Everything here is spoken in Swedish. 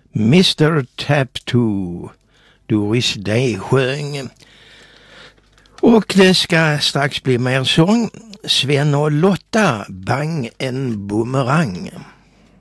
Mr. Tattoo, Doris Day sjöng. Och det ska strax bli mer sång. Sven och Lotta, bang en bumerang.